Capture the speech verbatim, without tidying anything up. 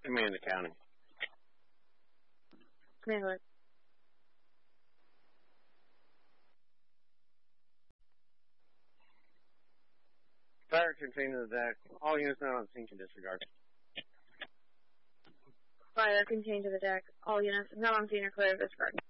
Command the county. Command alert. Fire contained the deck. All units not on scene can disregard. Fire contained to the deck. All units not on scene are clear of disregard.